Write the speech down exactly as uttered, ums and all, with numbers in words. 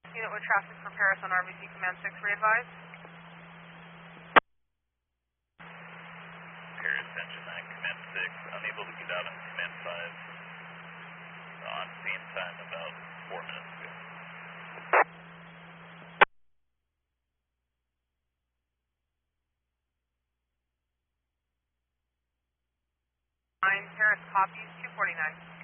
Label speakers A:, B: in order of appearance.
A: Unit with traffic for Paris on R B C Command six, re-advise.
B: Paris Engine nine, Command six, unable to get out on Command five. On scene time about four minutes ago.
A: nine, Paris copies, two forty-nine.